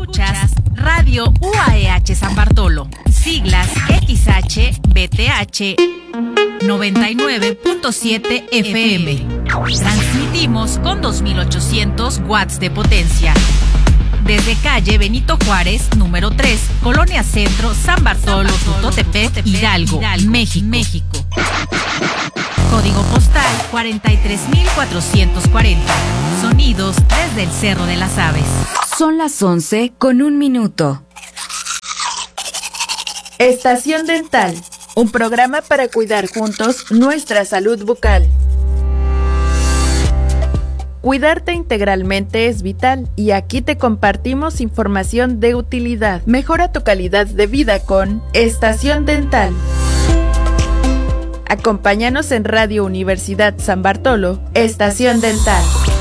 Escuchas Radio UAEH San Bartolo, siglas XHBTH 99.7 FM. Transmitimos con 2800 watts de potencia. Desde calle Benito Juárez, número 3, Colonia Centro, San Bartolo, Tutotepec, Hidalgo, México. Código postal 43440. Sonidos desde el Cerro de las Aves. Son las 11:01. Estación Dental, un programa para cuidar juntos nuestra salud bucal. Cuidarte integralmente es vital y aquí te compartimos información de utilidad. Mejora tu calidad de vida con Estación Dental. Acompáñanos en Radio Universidad San Bartolo, Estación Dental.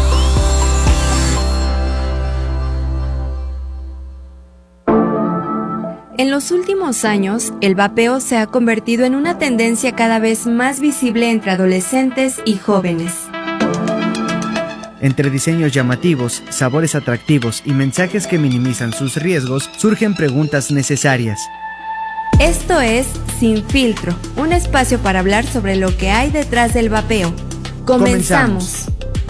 En los últimos años, el vapeo se ha convertido en una tendencia cada vez más visible entre adolescentes y jóvenes. Entre diseños llamativos, sabores atractivos y mensajes que minimizan sus riesgos, surgen preguntas necesarias. Esto es Sin Filtro, un espacio para hablar sobre lo que hay detrás del vapeo. Comenzamos.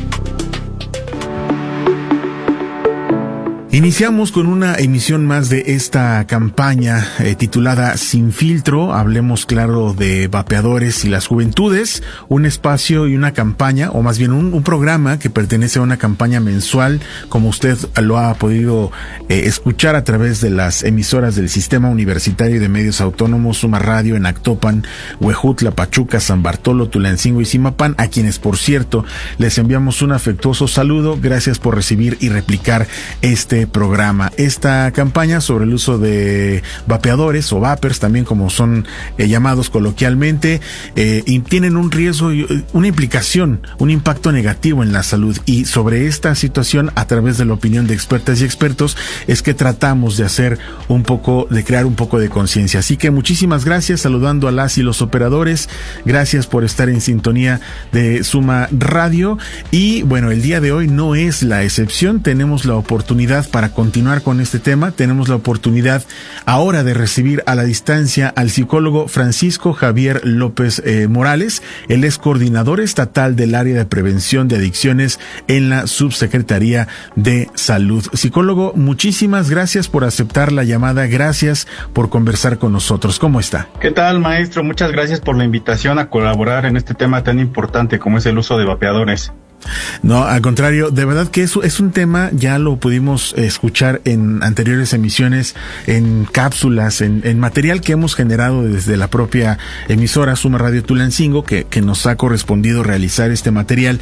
Iniciamos con una emisión más de esta campaña titulada Sin Filtro, hablemos claro de vapeadores y las juventudes, un espacio y una campaña, o más bien un programa que pertenece a una campaña mensual, como usted lo ha podido escuchar a través de las emisoras del Sistema Universitario de Medios Autónomos, Suma Radio en Actopan, Huejutla, Pachuca, San Bartolo, Tulancingo y Zimapán, a quienes, por cierto, les enviamos un afectuoso saludo. Gracias por recibir y replicar este programa. Esta campaña sobre el uso de vapeadores o vapers, también como son llamados coloquialmente, y tienen un riesgo, una implicación, un impacto negativo en la salud, y sobre esta situación, a través de la opinión de expertas y expertos, es que tratamos de hacer de crear un poco de conciencia. Así que muchísimas gracias, saludando a las y los operadores, gracias por estar en sintonía de Suma Radio, y bueno, el día de hoy no es la excepción. Tenemos la oportunidad para continuar con este tema. Tenemos la oportunidad ahora de recibir a la distancia al psicólogo Francisco Javier López Morales. Él es coordinador estatal del área de prevención de adicciones en la Subsecretaría de Salud. Psicólogo, muchísimas gracias por aceptar la llamada. Gracias por conversar con nosotros. ¿Cómo está? ¿Qué tal, maestro? Muchas gracias por la invitación a colaborar en este tema tan importante como es el uso de vapeadores. No, al contrario, de verdad que eso es un tema, ya lo pudimos escuchar en anteriores emisiones, en cápsulas, en material que hemos generado desde la propia emisora Suma Radio Tulancingo, que nos ha correspondido realizar este material,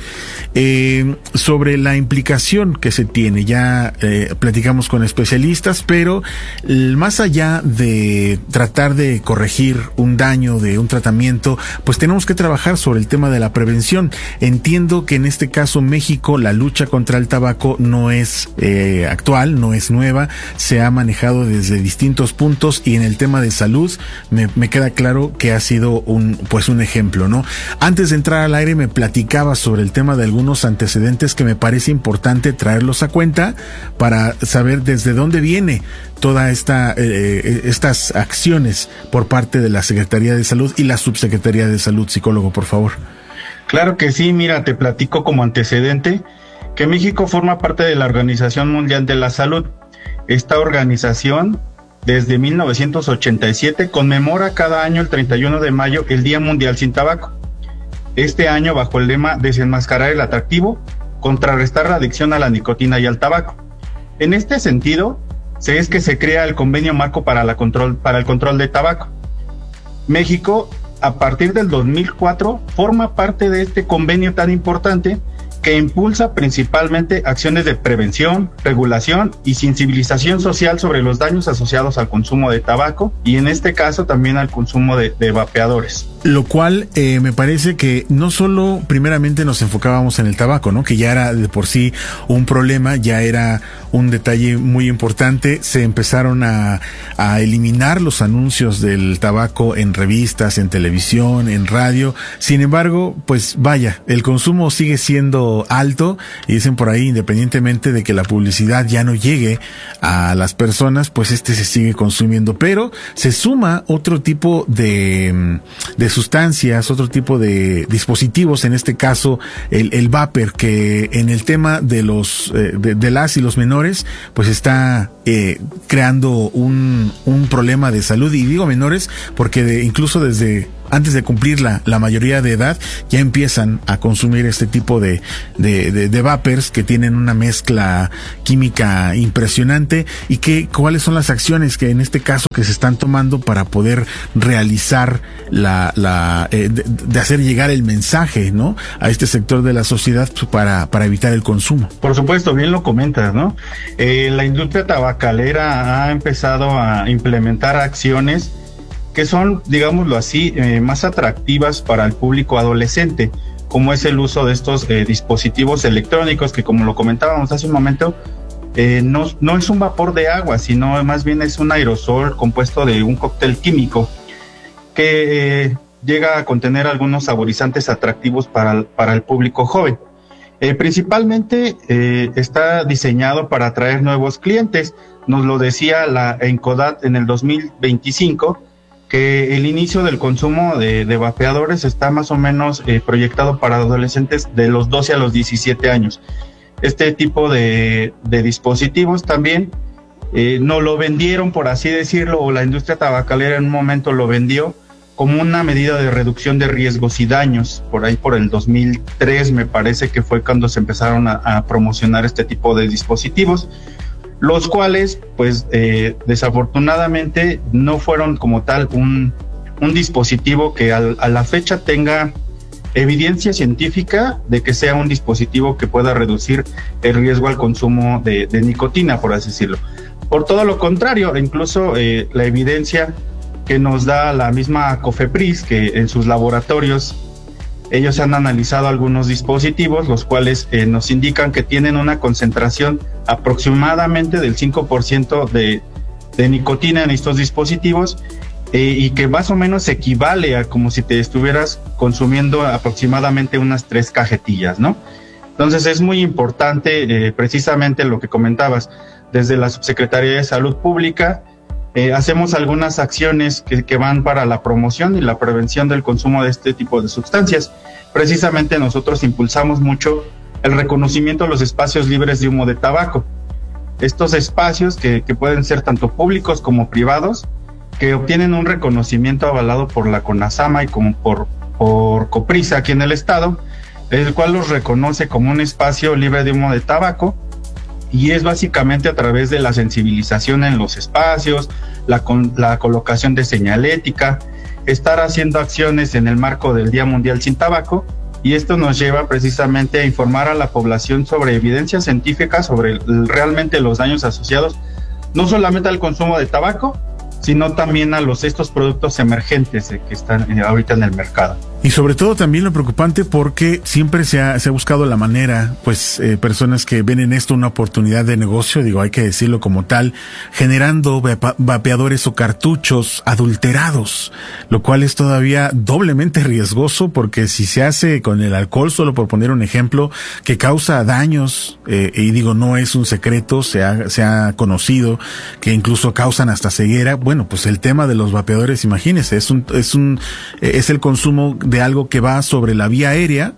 sobre la implicación que se tiene. Ya platicamos con especialistas, pero más allá de tratar de corregir un daño de un tratamiento, pues tenemos que trabajar sobre el tema de la prevención. Entiendo que en este caso México, la lucha contra el tabaco no es actual, no es nueva, se ha manejado desde distintos puntos, y en el tema de salud me queda claro que ha sido un ejemplo, ¿no? Antes de entrar al aire me platicaba sobre el tema de algunos antecedentes que me parece importante traerlos a cuenta para saber desde dónde viene toda estas acciones por parte de la Secretaría de Salud y la Subsecretaría de Salud. Psicólogo, por favor. Claro que sí, mira, te platico como antecedente que México forma parte de la Organización Mundial de la Salud. Esta organización, desde 1987, conmemora cada año el 31 de mayo el Día Mundial sin Tabaco. Este año bajo el lema Desenmascarar el atractivo, contrarrestar la adicción a la nicotina y al tabaco. En este sentido, es que se crea el Convenio Marco para el control de tabaco. México, a partir del 2004, forma parte de este convenio tan importante que impulsa principalmente acciones de prevención, regulación y sensibilización social sobre los daños asociados al consumo de tabaco y en este caso también al consumo de vapeadores. Lo cual me parece que no solo primeramente nos enfocábamos en el tabaco, ¿no? Que ya era de por sí un problema, ya era un detalle muy importante. Se empezaron a eliminar los anuncios del tabaco en revistas, en televisión, en radio. Sin embargo, pues vaya, el consumo sigue siendo alto y dicen por ahí, independientemente de que la publicidad ya no llegue a las personas, pues se sigue consumiendo. Pero se suma otro tipo de sustancias, otro tipo de dispositivos, en este caso el vapor, que en el tema de los de las y los menores pues está creando un problema de salud. Y digo menores porque incluso desde antes de cumplir la mayoría de edad ya empiezan a consumir este tipo de vapers que tienen una mezcla química impresionante. Y cuáles son las acciones que en este caso que se están tomando para poder realizar de hacer llegar el mensaje, ¿no?, a este sector de la sociedad para evitar el consumo. Por supuesto, bien lo comentas, ¿no? La industria tabacalera ha empezado a implementar acciones que son, digámoslo así, más atractivas para el público adolescente, como es el uso de estos dispositivos electrónicos que, como lo comentábamos hace un momento, no es un vapor de agua, sino más bien es un aerosol compuesto de un cóctel químico que llega a contener algunos saborizantes atractivos para el público joven. Principalmente está diseñado para atraer nuevos clientes. Nos lo decía la Encodat en el 2025, que el inicio del consumo de vapeadores está más o menos proyectado para adolescentes de los 12 a los 17 años. Este tipo de dispositivos también no lo vendieron, por así decirlo, o la industria tabacalera en un momento lo vendió como una medida de reducción de riesgos y daños. Por ahí por el 2003 me parece que fue cuando se empezaron a promocionar este tipo de dispositivos, los cuales pues desafortunadamente no fueron como tal un dispositivo que a la fecha tenga evidencia científica de que sea un dispositivo que pueda reducir el riesgo al consumo de nicotina, por así decirlo. Por todo lo contrario, incluso la evidencia que nos da la misma COFEPRIS, que en sus laboratorios ellos han analizado algunos dispositivos, los cuales nos indican que tienen una concentración aproximadamente del 5% de nicotina en estos dispositivos, y que más o menos equivale a como si te estuvieras consumiendo aproximadamente unas 3 cajetillas, ¿no? Entonces es muy importante precisamente lo que comentabas. Desde la Subsecretaría de Salud Pública hacemos algunas acciones que van para la promoción y la prevención del consumo de este tipo de sustancias. Precisamente nosotros impulsamos mucho el reconocimiento de los espacios libres de humo de tabaco. Estos espacios que pueden ser tanto públicos como privados, que obtienen un reconocimiento avalado por la CONASAMA y como por COPRISA aquí en el estado, el cual los reconoce como un espacio libre de humo de tabaco. Y es básicamente a través de la sensibilización en los espacios, la colocación de señalética, estar haciendo acciones en el marco del Día Mundial sin Tabaco, y esto nos lleva precisamente a informar a la población sobre evidencia científica, sobre realmente los daños asociados, no solamente al consumo de tabaco, sino también a estos productos emergentes que están ahorita en el mercado. Y sobre todo también lo preocupante porque siempre se ha buscado la manera, pues personas que ven en esto una oportunidad de negocio, digo, hay que decirlo como tal, generando vapeadores o cartuchos adulterados, lo cual es todavía doblemente riesgoso porque si se hace con el alcohol, solo por poner un ejemplo, que causa daños, y digo, no es un secreto, se ha conocido que incluso causan hasta ceguera. Bueno, pues el tema de los vapeadores, imagínense, es el consumo de algo que va sobre la vía aérea,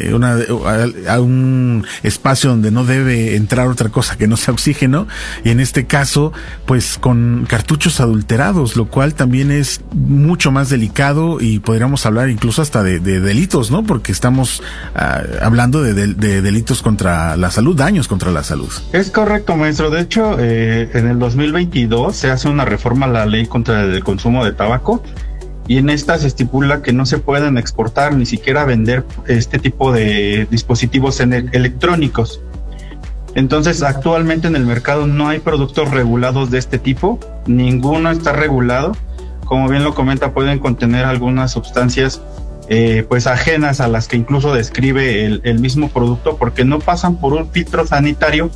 a un espacio donde no debe entrar otra cosa que no sea oxígeno, y en este caso pues con cartuchos adulterados, lo cual también es mucho más delicado y podríamos hablar incluso hasta de delitos, ¿no? Porque estamos hablando de delitos contra la salud, daños contra la salud. Es correcto, maestro. De hecho, en el 2022 se hace una reforma a la ley contra el consumo de tabaco, y en esta se estipula que no se pueden exportar ni siquiera vender este tipo de dispositivos electrónicos. Entonces, actualmente en el mercado no hay productos regulados de este tipo, ninguno está regulado. Como bien lo comenta, pueden contener algunas sustancias pues ajenas a las que incluso describe el mismo producto, porque no pasan por un filtro sanitario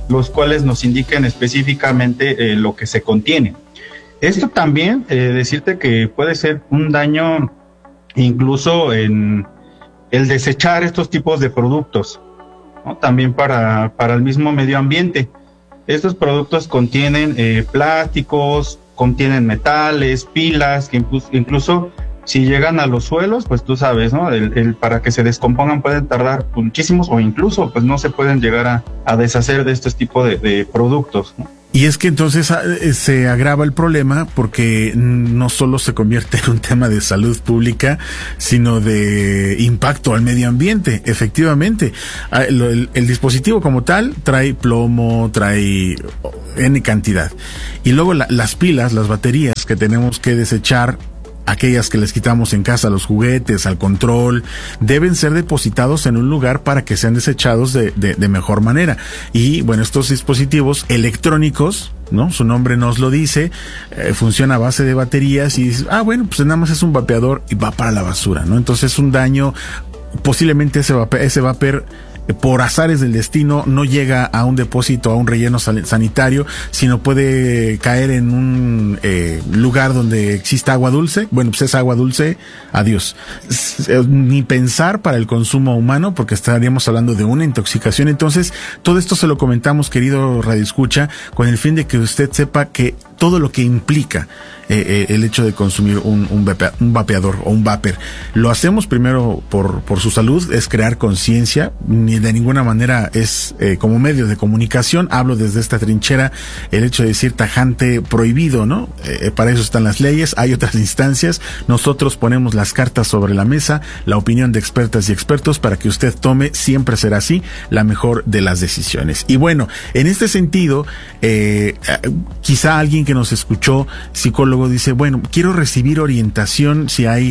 los cuales nos indiquen específicamente lo que se contiene. Esto también, decirte que puede ser un daño incluso en el desechar estos tipos de productos, ¿no? También para el mismo medio ambiente. Estos productos contienen plásticos, contienen metales, pilas, que incluso si llegan a los suelos, pues tú sabes, ¿no? Para que se descompongan pueden tardar muchísimos, o incluso pues no se pueden llegar a deshacer de este tipo de productos, ¿no? Y es que entonces se agrava el problema porque no solo se convierte en un tema de salud pública, sino de impacto al medio ambiente. Efectivamente, el dispositivo como tal trae plomo, trae N cantidad. Y luego las pilas, las baterías que tenemos que desechar, aquellas que les quitamos en casa, los juguetes, al control, deben ser depositados en un lugar para que sean desechados de mejor manera. Y bueno, estos dispositivos electrónicos, ¿no? Su nombre nos lo dice, funciona a base de baterías y dices, bueno, pues nada más es un vapeador y va para la basura, ¿no? Entonces es un daño, posiblemente ese vapor por azares del destino no llega a un depósito, a un relleno sanitario, sino puede caer en un lugar donde exista agua dulce. Bueno, pues esa agua dulce, adiós. Ni pensar para el consumo humano, porque estaríamos hablando de una intoxicación. Entonces, todo esto se lo comentamos, querido radioescucha, con el fin de que usted sepa que todo lo que implica el hecho de consumir un vapeador o un vapor. Lo hacemos primero por su salud, es crear conciencia, ni de ninguna manera es como medio de comunicación. Hablo desde esta trinchera, el hecho de decir tajante, prohibido, ¿no? Para eso están las leyes, hay otras instancias. Nosotros ponemos las cartas sobre la mesa, la opinión de expertas y expertos para que usted tome, siempre será así, la mejor de las decisiones. Y bueno, en este sentido, quizá alguien que nos escuchó, psicólogo, dice, bueno, quiero recibir orientación, si hay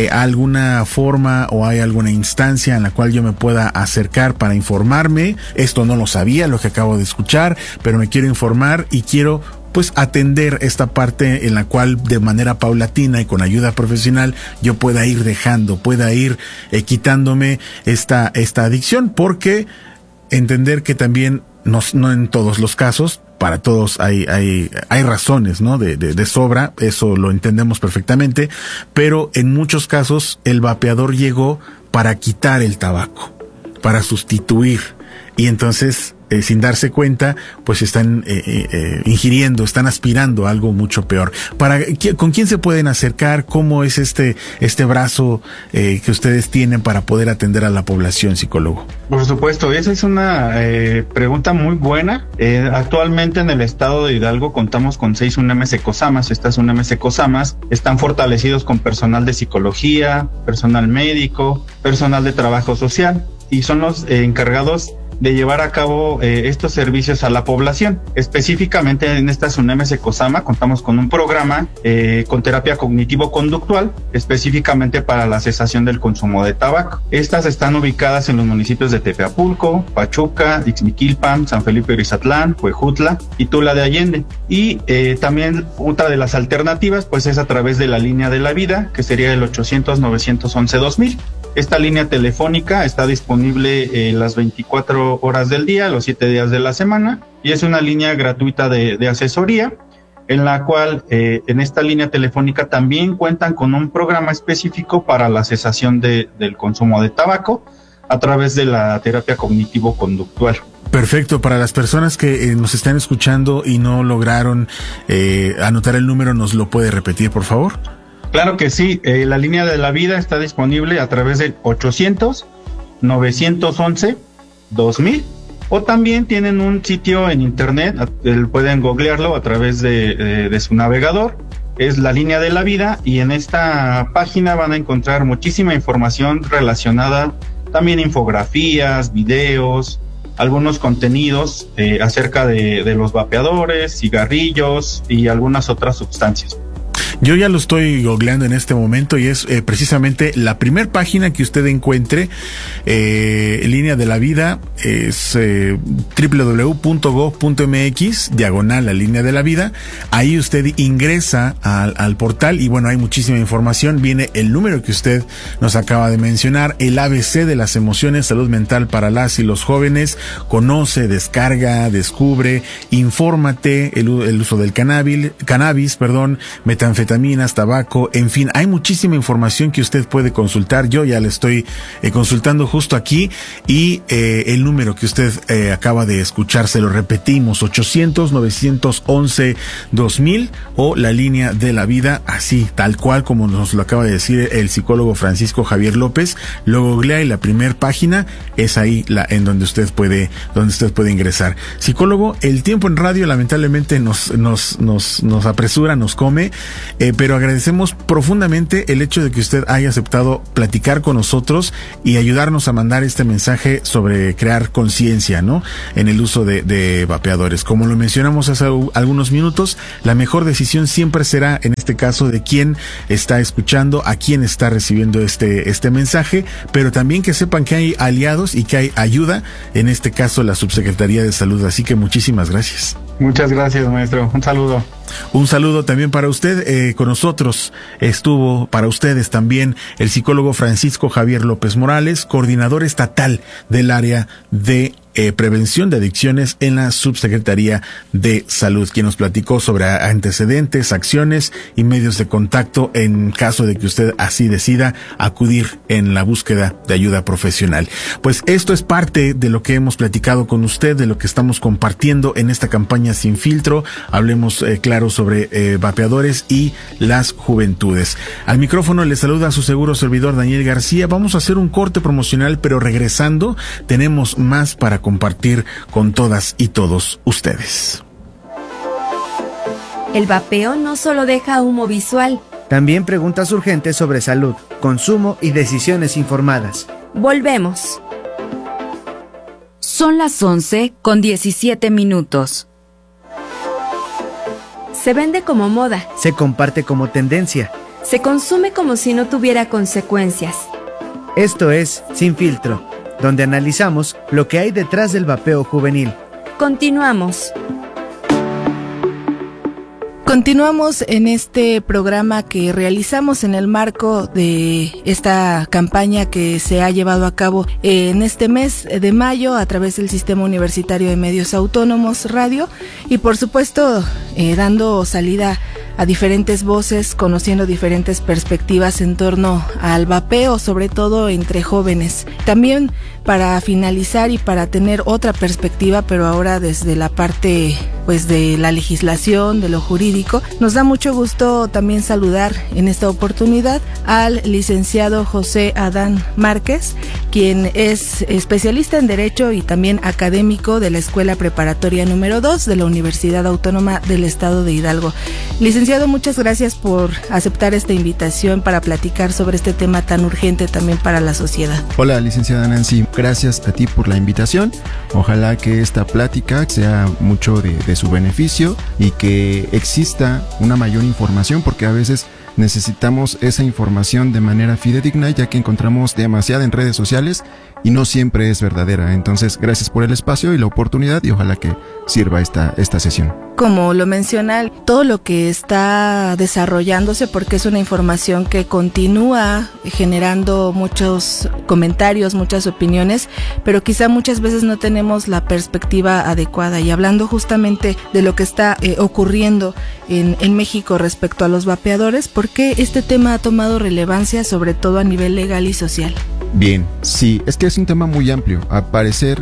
alguna forma o hay alguna instancia en la cual yo me pueda acercar para informarme. Esto no lo sabía, lo que acabo de escuchar, pero me quiero informar y quiero pues atender esta parte en la cual de manera paulatina y con ayuda profesional yo pueda ir pueda ir quitándome esta adicción, porque entender que también no en todos los casos, para todos hay razones, ¿no? De sobra, eso lo entendemos perfectamente, pero en muchos casos el vapeador llegó para quitar el tabaco, para sustituir, y entonces sin darse cuenta, pues están ingiriendo, están aspirando a algo mucho peor. ¿Con quién se pueden acercar? ¿Cómo es este brazo que ustedes tienen para poder atender a la población, psicólogo? Por supuesto, esa es una pregunta muy buena. Actualmente en el estado de Hidalgo contamos con 6 UNAMs Ecosamas. Estas UNAMs Ecosamas están fortalecidos con personal de psicología, personal médico, personal de trabajo social, y son los encargados de llevar a cabo estos servicios a la población. Específicamente en estas UNAMs Ecosama contamos con un programa con terapia cognitivo-conductual, específicamente para la cesación del consumo de tabaco. Estas están ubicadas en los municipios de Tepeapulco, Pachuca, Ixmiquilpan, San Felipe Urizatlán, Huejutla y Tula de Allende. Y también otra de las alternativas pues es a través de la línea de la vida, que sería el 800-911-2000. Esta línea telefónica está disponible las 24 horas del día, los 7 días de la semana, y es una línea gratuita de asesoría, en la cual en esta línea telefónica también cuentan con un programa específico para la cesación del consumo de tabaco a través de la terapia cognitivo-conductual. Perfecto. Para las personas que nos están escuchando y no lograron anotar el número, ¿nos lo puede repetir, por favor? Claro que sí, la línea de la vida está disponible a través del 800-911-2000, o también tienen un sitio en internet, pueden googlearlo a través de su navegador, es la línea de la vida, y en esta página van a encontrar muchísima información relacionada, también infografías, videos, algunos contenidos acerca de los vapeadores, cigarrillos y algunas otras sustancias. Yo ya lo estoy googleando en este momento y es precisamente la primer página que usted encuentre, Línea de la Vida, es www.gov.mx, /la Línea de la Vida. Ahí usted ingresa al portal y bueno, hay muchísima información. Viene el número que usted nos acaba de mencionar, el ABC de las emociones, salud mental para las y los jóvenes. Conoce, descarga, descubre, infórmate, el uso del cannabis, metanfetaminas, tabaco, en fin, hay muchísima información que usted puede consultar. Yo ya le estoy consultando justo aquí y el número que usted acaba de escuchar, se lo repetimos, 800-911-2000 o la Línea de la Vida, así, tal cual como nos lo acaba de decir el psicólogo Francisco Javier López. Lo googlea y la primer página es ahí en donde usted puede ingresar. Psicólogo, el tiempo en radio lamentablemente nos apresura, nos come, pero agradecemos profundamente el hecho de que usted haya aceptado platicar con nosotros y ayudarnos a mandar este mensaje sobre crear conciencia, ¿no?, en el uso de vapeadores. Como lo mencionamos hace algunos minutos, la mejor decisión siempre será, en este caso, de quién está escuchando, a quién está recibiendo este mensaje, pero también que sepan que hay aliados y que hay ayuda, en este caso la Subsecretaría de Salud. Así que muchísimas gracias. Muchas gracias, maestro. Un saludo. Un saludo también para usted. Con nosotros estuvo para ustedes también el psicólogo Francisco Javier López Morales, coordinador estatal del área de prevención de adicciones en la Subsecretaría de Salud, quien nos platicó sobre antecedentes, acciones y medios de contacto en caso de que usted así decida acudir en la búsqueda de ayuda profesional. Pues esto es parte de lo que hemos platicado con usted, de lo que estamos compartiendo en esta campaña Sin Filtro. Hablemos claro sobre vapeadores y las juventudes. Al micrófono le saluda a su seguro servidor Daniel García. Vamos a hacer un corte promocional, pero regresando tenemos más para compartir con todas y todos ustedes. El vapeo no solo deja humo visual. También preguntas urgentes sobre salud, consumo y decisiones informadas. Volvemos. Son las 11:17. Se vende como moda. Se comparte como tendencia. Se consume como si no tuviera consecuencias. Esto es Sin Filtro, donde analizamos lo que hay detrás del vapeo juvenil. Continuamos. Continuamos en este programa que realizamos en el marco de esta campaña que se ha llevado a cabo en este mes de mayo a través del Sistema Universitario de Medios Autónomos Radio y por supuesto dando salida a diferentes voces, conociendo diferentes perspectivas en torno al vapeo, sobre todo entre jóvenes. También para finalizar y para tener otra perspectiva, pero ahora desde la parte pues de la legislación, de lo jurídico, nos da mucho gusto también saludar en esta oportunidad al licenciado José Adán Márquez, quien es especialista en Derecho y también académico de la Escuela Preparatoria número 2 de la Universidad Autónoma del Estado de Hidalgo. Licenciado, muchas gracias por aceptar esta invitación para platicar sobre este tema tan urgente también para la sociedad. Hola, licenciada Nancy, gracias a ti por la invitación. Ojalá que esta plática sea mucho de su beneficio y que exista una mayor información, porque a veces necesitamos esa información de manera fidedigna, ya que encontramos demasiada en redes sociales y no siempre es verdadera. Entonces, gracias por el espacio y la oportunidad y ojalá que sirva esta sesión. Como lo menciona, todo lo que está desarrollándose, porque es una información que continúa generando muchos comentarios, muchas opiniones, pero quizá muchas veces no tenemos la perspectiva adecuada. Y hablando justamente de lo que está ocurriendo en México respecto a los vapeadores, ¿por qué este tema ha tomado relevancia, sobre todo a nivel legal y social? Bien, sí, es que es un tema muy amplio. Al parecer,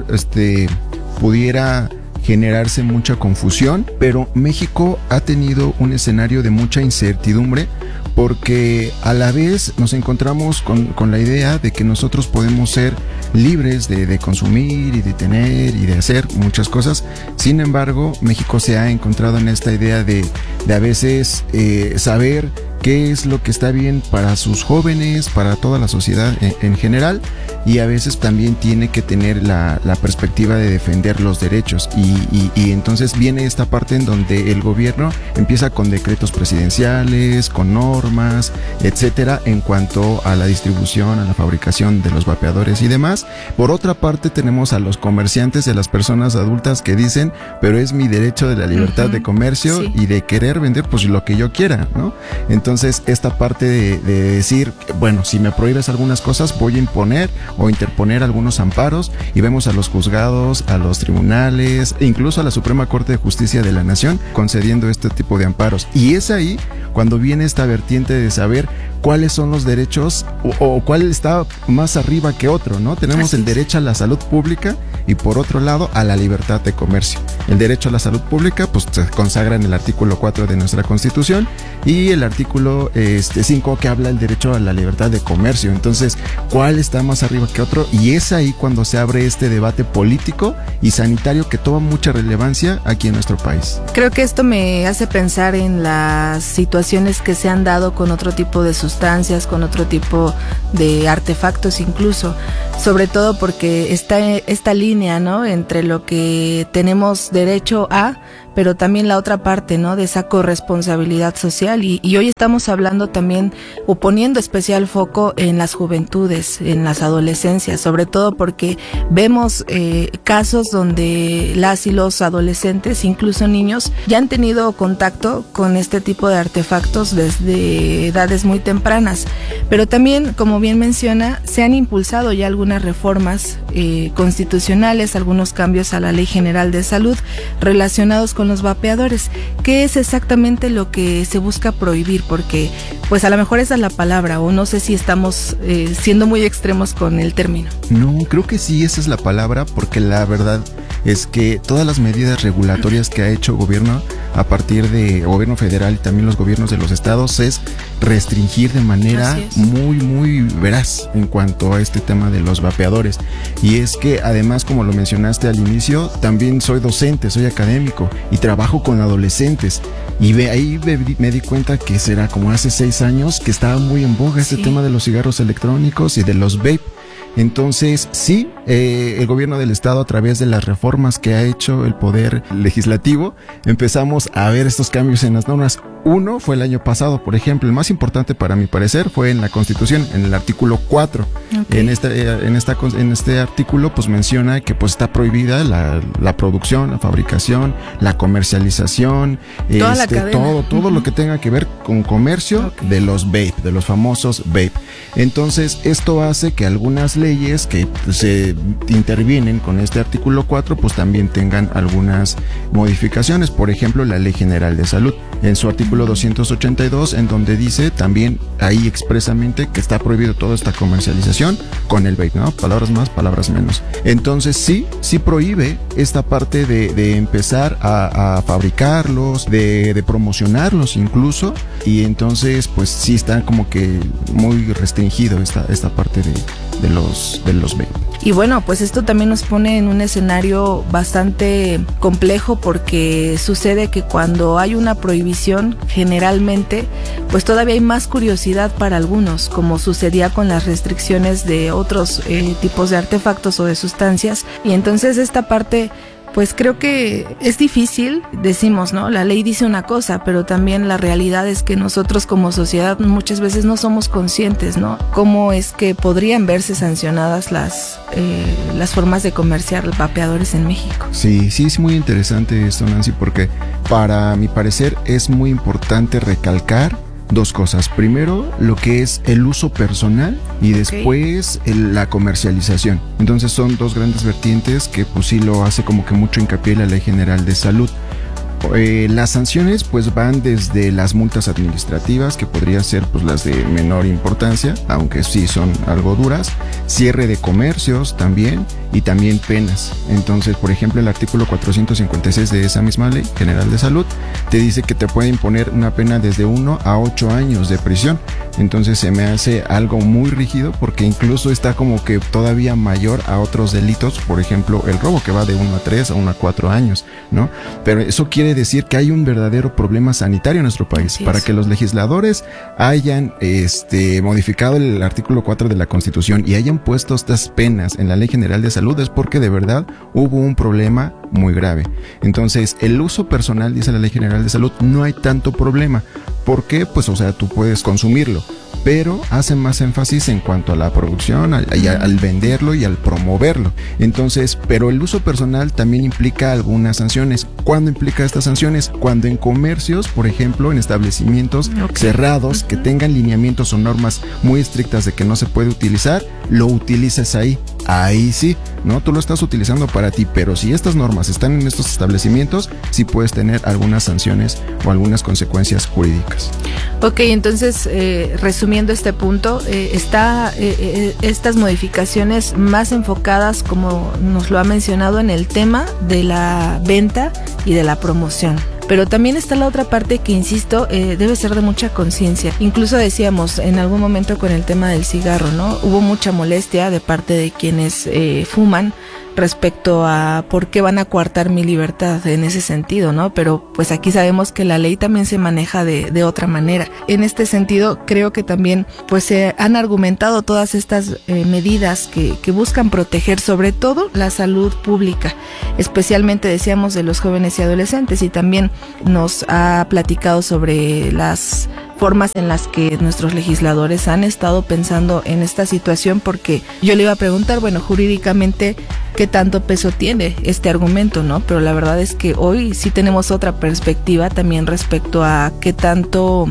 pudiera generarse mucha confusión, pero México ha tenido un escenario de mucha incertidumbre porque a la vez nos encontramos con la idea de que nosotros podemos ser libres de consumir y de tener y de hacer muchas cosas. Sin embargo, México se ha encontrado en esta idea de a veces saber qué es lo que está bien para sus jóvenes, para toda la sociedad en general, y a veces también tiene que tener la perspectiva de defender los derechos y entonces viene esta parte en donde el gobierno empieza con decretos presidenciales, con normas, etcétera, en cuanto a la distribución, a la fabricación de los vapeadores y demás. Por otra parte tenemos a los comerciantes y a las personas adultas que dicen, pero es mi derecho de la libertad de comercio y de querer vender pues lo que yo quiera, ¿no? Entonces esta parte de decir, bueno, si me prohíbes algunas cosas voy a imponer o interponer algunos amparos, y vemos a los juzgados, a los tribunales, incluso a la Suprema Corte de Justicia de la Nación concediendo este tipo de amparos. Y es ahí cuando viene esta vertiente de saber cuáles son los derechos o cuál está más arriba que otro, ¿no? Tenemos el derecho a la salud pública y por otro lado a la libertad de comercio. El derecho a la salud pública pues se consagra en el artículo 4 de nuestra Constitución y el artículo 5 que habla del derecho a la libertad de comercio. Entonces, ¿cuál está más arriba que otro? Y es ahí cuando se abre este debate político y sanitario que toma mucha relevancia aquí en nuestro país. Creo que esto me hace pensar en las situaciones que se han dado con otro tipo de sustancias, con otro tipo de artefactos incluso, sobre todo porque está esta línea, ¿no?, entre lo que tenemos derecho a, pero también la otra parte, ¿no?, de esa corresponsabilidad social y hoy estamos hablando también o poniendo especial foco en las juventudes, en las adolescencias, sobre todo porque vemos casos donde las y los adolescentes, incluso niños, ya han tenido contacto con este tipo de artefactos desde edades muy tempranas, pero también, como bien menciona, se han impulsado ya algunas reformas constitucionales, algunos cambios a la Ley General de Salud relacionados con los vapeadores. ¿Qué es exactamente lo que se busca prohibir? Porque pues a lo mejor esa es la palabra, o no sé si estamos siendo muy extremos con el término. No, creo que sí, esa es la palabra, porque la verdad es que todas las medidas regulatorias que ha hecho el gobierno a partir de gobierno federal y también los gobiernos de los estados es restringir de manera muy veraz en cuanto a este tema de los vapeadores. Y es que además, como lo mencionaste al inicio, también soy docente, soy académico y trabajo con adolescentes. Y ahí me di cuenta que será como hace 6 años que estaba muy en boga este tema de los cigarros electrónicos y de los vape. Entonces, sí, el gobierno del estado, a través de las reformas que ha hecho el poder legislativo, empezamos a ver estos cambios en las normas. Uno fue el año pasado, por ejemplo, el más importante para mi parecer fue en la Constitución, en el artículo 4. En este artículo pues menciona que pues está prohibida la producción, la fabricación, la comercialización, toda la cadena. todo lo que tenga que ver con comercio de los vape, de los famosos vape. Entonces, esto hace que algunas leyes que se intervienen con este artículo 4 pues también tengan algunas modificaciones. Por ejemplo, la Ley General de Salud, en su artículo 282, en donde dice también ahí expresamente que está prohibido toda esta comercialización con el vape, ¿no? Palabras más, palabras menos. Entonces sí prohíbe esta parte de empezar a fabricarlos, de promocionarlos incluso, y entonces pues sí está como que muy restringido esta parte de los vape. Y bueno, pues esto también nos pone en un escenario bastante complejo, porque sucede que cuando hay una prohibición, generalmente, pues todavía hay más curiosidad para algunos, como sucedía con las restricciones de otros tipos de artefactos o de sustancias. Y entonces esta parte, pues creo que es difícil, decimos, ¿no? La ley dice una cosa, pero también la realidad es que nosotros como sociedad muchas veces no somos conscientes, ¿no? Cómo es que podrían verse sancionadas las formas de comerciar vapeadores en México. Sí, es muy interesante esto, Nancy, porque para mi parecer es muy importante recalcar dos cosas. Primero, lo que es el uso personal y después la comercialización. Entonces son dos grandes vertientes que pues sí lo hace como que mucho hincapié la Ley General de Salud. Las sanciones pues van desde las multas administrativas, que podría ser pues las de menor importancia, aunque sí son algo duras, cierre de comercios también, y también penas. Entonces, por ejemplo, el artículo 456 de esa misma Ley General de Salud te dice que te puede imponer una pena desde 1 a 8 años de prisión. Entonces se me hace algo muy rígido, porque incluso está como que todavía mayor a otros delitos, por ejemplo el robo, que va de 1 a 3 a 1 a 4 años, ¿no? Pero eso quiere decir que hay un verdadero problema sanitario en nuestro país. Para que los legisladores hayan modificado el artículo 4 de la Constitución y hayan puesto estas penas en la Ley General de Salud, es porque de verdad hubo un problema muy grave. Entonces, el uso personal, dice la Ley General de Salud, no hay tanto problema. ¿Por qué? Pues, o sea, tú puedes consumirlo, pero hace más énfasis en cuanto a la producción, al venderlo y al promoverlo. Entonces, pero el uso personal también implica algunas sanciones. ¿Cuándo implica estas sanciones? Cuando en comercios, por ejemplo, en establecimientos cerrados, que tengan lineamientos o normas muy estrictas de que no se puede utilizar, lo utilizas ahí. Ahí sí, ¿no? Tú lo estás utilizando para ti, pero si estas normas están en estos establecimientos, sí puedes tener algunas sanciones o algunas consecuencias jurídicas. Ok, entonces, resumiendo este punto, estas modificaciones más enfocadas, como nos lo ha mencionado, en el tema de la venta y de la promoción. Pero también está la otra parte que, insisto, debe ser de mucha conciencia. Incluso decíamos en algún momento con el tema del cigarro, ¿no? Hubo mucha molestia de parte de quienes fuman respecto a por qué van a coartar mi libertad en ese sentido, ¿no? Pero pues aquí sabemos que la ley también se maneja de otra manera. En este sentido, creo que también pues se han argumentado todas estas medidas que buscan proteger sobre todo la salud pública, especialmente decíamos de los jóvenes y adolescentes, y también nos ha platicado sobre las formas en las que nuestros legisladores han estado pensando en esta situación, porque yo le iba a preguntar, bueno, jurídicamente, ¿qué tanto peso tiene este argumento, no? Pero la verdad es que hoy sí tenemos otra perspectiva también respecto a qué tanto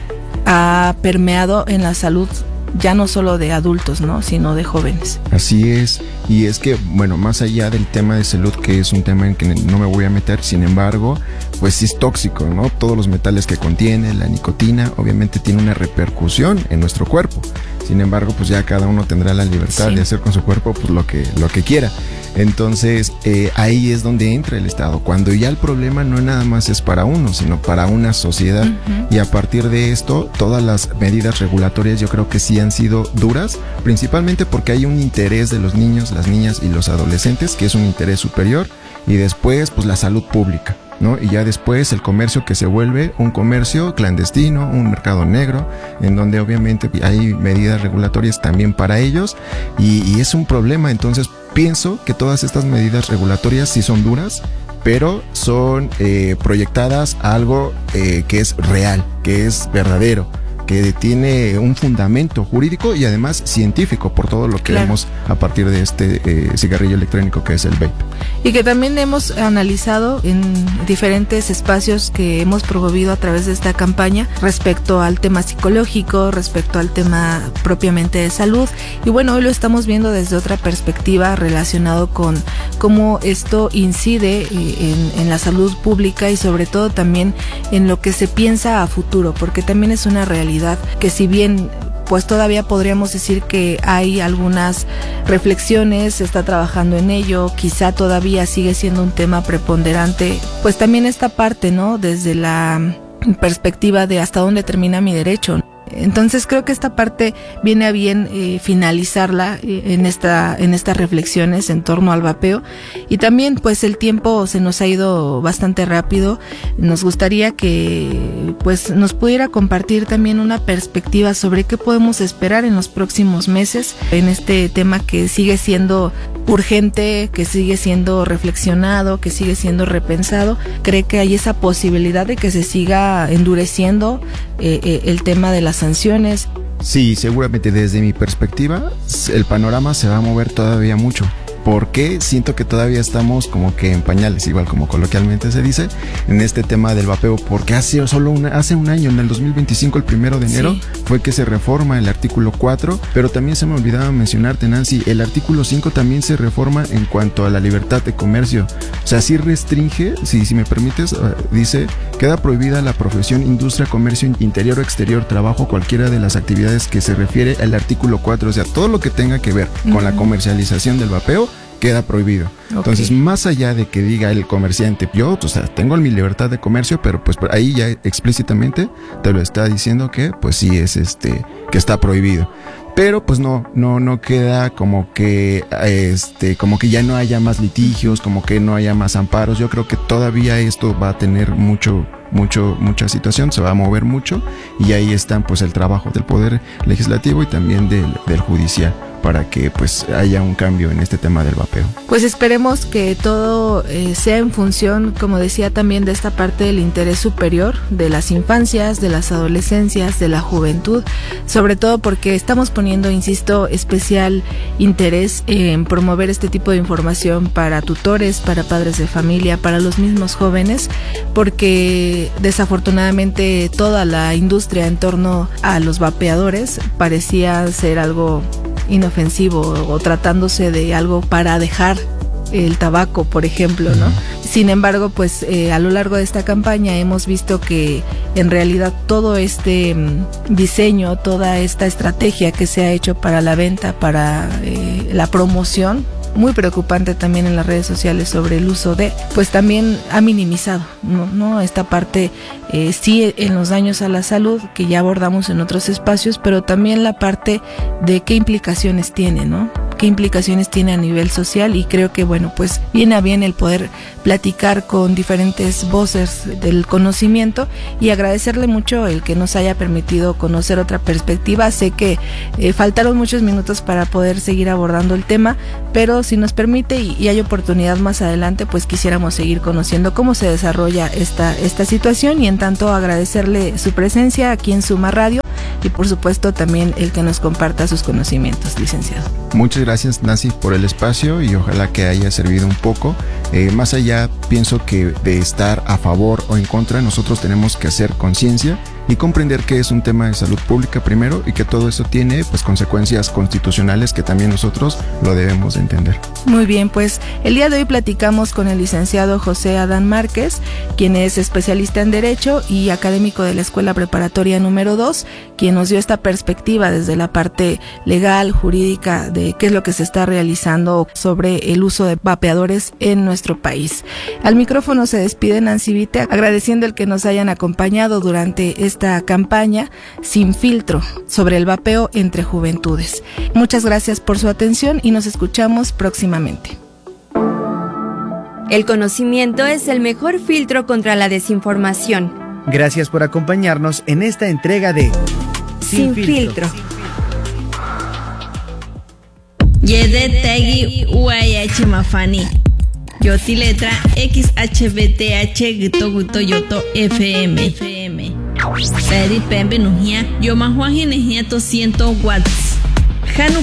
ha permeado en la salud, ya no solo de adultos, ¿no? Sino de jóvenes. Así es, y es que, bueno, más allá del tema de salud, que es un tema en que no me voy a meter, sin embargo, pues sí es tóxico, ¿no? Todos los metales que contiene, la nicotina, obviamente tiene una repercusión en nuestro cuerpo. Sin embargo, pues ya cada uno tendrá la libertad de hacer con su cuerpo pues lo que quiera. Entonces, ahí es donde entra el Estado, cuando ya el problema no nada más es para uno, sino para una sociedad. Y a partir de esto, todas las medidas regulatorias yo creo que sí han sido duras, principalmente porque hay un interés de los niños, las niñas y los adolescentes, que es un interés superior, y después pues la salud pública, ¿no? Y ya después el comercio, que se vuelve un comercio clandestino, un mercado negro, en donde obviamente hay medidas regulatorias también para ellos, y es un problema. Entonces pienso que todas estas medidas regulatorias sí son duras, pero son proyectadas a algo que es real, que es verdadero, que tiene un fundamento jurídico y además científico por todo lo que vemos a partir de este cigarrillo electrónico que es el vape. Y que también hemos analizado en diferentes espacios que hemos promovido a través de esta campaña respecto al tema psicológico, respecto al tema propiamente de salud. Y bueno, hoy lo estamos viendo desde otra perspectiva relacionado con cómo esto incide en la salud pública y sobre todo también en lo que se piensa a futuro, porque también es una realidad que, si bien pues todavía podríamos decir que hay algunas reflexiones, se está trabajando en ello, quizá todavía sigue siendo un tema preponderante, pues también esta parte, ¿no? Desde la perspectiva de hasta dónde termina mi derecho. Entonces creo que esta parte viene a bien finalizarla en estas reflexiones en torno al vapeo. Y también pues el tiempo se nos ha ido bastante rápido. Nos gustaría que pues nos pudiera compartir también una perspectiva sobre qué podemos esperar en los próximos meses en este tema que sigue siendo urgente, que sigue siendo reflexionado, que sigue siendo repensado. ¿Cree que hay esa posibilidad de que se siga endureciendo el tema de las sanciones? Sí, seguramente desde mi perspectiva el panorama se va a mover todavía mucho. Porque siento que todavía estamos como que en pañales, igual como coloquialmente se dice, en este tema del vapeo, porque hace un año, en el 2025, el 1 de enero, fue que se reforma el artículo 4, pero también se me olvidaba mencionarte, Nancy, el artículo 5 también se reforma en cuanto a la libertad de comercio. O sea, sí restringe, si me permites, dice, queda prohibida la profesión, industria, comercio interior o exterior, trabajo, cualquiera de las actividades que se refiere al artículo 4, o sea, todo lo que tenga que ver con la comercialización del vapeo queda prohibido. Okay. Entonces, más allá de que diga el comerciante, yo, o sea, tengo mi libertad de comercio, pero pues ahí ya explícitamente te lo está diciendo que pues sí es que está prohibido. Pero pues no queda como que ya no haya más litigios, como que no haya más amparos. Yo creo que todavía esto va a tener mucha situación, se va a mover mucho, y ahí están pues el trabajo del Poder Legislativo y también del Judicial para que pues haya un cambio en este tema del vapeo. Pues esperemos que todo sea en función, como decía, también de esta parte del interés superior de las infancias, de las adolescencias, de la juventud, sobre todo porque estamos poniendo, insisto, especial interés en promover este tipo de información para tutores, para padres de familia, para los mismos jóvenes, porque desafortunadamente toda la industria en torno a los vapeadores parecía ser algo inofensivo o tratándose de algo para dejar el tabaco, por ejemplo, ¿no? Sin embargo, pues a lo largo de esta campaña hemos visto que en realidad todo este diseño, toda esta estrategia que se ha hecho para la venta, para la promoción, muy preocupante también en las redes sociales sobre el uso de, pues también ha minimizado, ¿no? Esta parte sí en los daños a la salud que ya abordamos en otros espacios, pero también la parte de qué implicaciones tiene, ¿no? Qué implicaciones tiene a nivel social, y creo que bueno, pues viene a bien el poder platicar con diferentes voces del conocimiento y agradecerle mucho el que nos haya permitido conocer otra perspectiva. Sé que faltaron muchos minutos para poder seguir abordando el tema, pero si nos permite y hay oportunidad más adelante, pues quisiéramos seguir conociendo cómo se desarrolla esta situación, y en tanto agradecerle su presencia aquí en Suma Radio y por supuesto también el que nos comparta sus conocimientos, licenciado. Muchas gracias, Nancy, por el espacio, y ojalá que haya servido un poco. Más allá, pienso que de estar a favor o en contra, nosotros tenemos que hacer conciencia y comprender que es un tema de salud pública primero, y que todo eso tiene pues consecuencias constitucionales que también nosotros lo debemos de entender. Muy bien, pues el día de hoy platicamos con el licenciado José Adán Márquez, quien es especialista en Derecho y académico de la Escuela Preparatoria número 2, quien nos dio esta perspectiva desde la parte legal, jurídica, de qué es lo que se está realizando sobre el uso de vapeadores en nuestro país. Al micrófono se despide Nancy Vite, agradeciendo el que nos hayan acompañado durante esta campaña Sin Filtro sobre el vapeo entre juventudes. Muchas gracias por su atención y nos escuchamos próximamente. El conocimiento es el mejor filtro contra la desinformación. Gracias por acompañarnos en esta entrega de Sin Filtro. Yede Tegi UAH Mafani. Yoti letra XHBTH Gito Yoto FM. Seri Pembe Nujia. Yo más Juan 200 watts. Hanu